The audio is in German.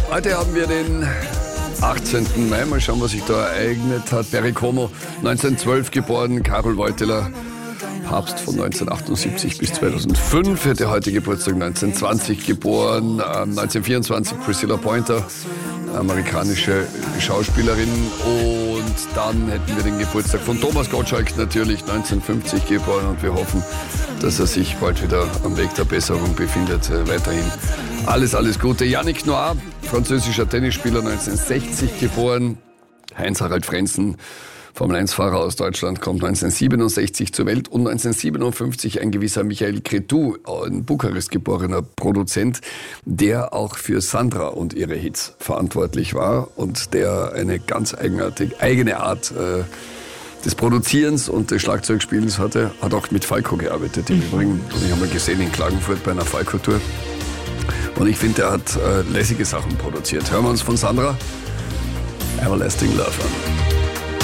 Heute haben wir den 18. Mai. Mal schauen, was sich da ereignet hat. Perry Como, 1912 geboren. Karol Wojtyła, Papst von 1978 bis 2005. Hätte heute Geburtstag, 1920 geboren. 1924 Priscilla Pointer, amerikanische Schauspielerin. Und dann hätten wir den Geburtstag von Thomas Gottschalk, natürlich 1950 geboren. Und wir hoffen, dass er sich bald wieder am Weg der Besserung befindet. Weiterhin alles Gute. Yannick Noah, französischer Tennisspieler, 1960 geboren. Heinz-Harald Frenzen, Formel-1-Fahrer aus Deutschland, kommt 1967 zur Welt. Und 1957 ein gewisser Michael Cretu, ein Bukarest geborener Produzent, der auch für Sandra und ihre Hits verantwortlich war und der eine ganz eigene Art des Produzierens und des Schlagzeugspielens hatte. Hat auch mit Falco gearbeitet im Übrigen. Und ich habe mal gesehen in Klagenfurt bei einer Falco-Tour. Und ich finde, er hat lässige Sachen produziert. Hören wir uns von Sandra Everlasting Love an.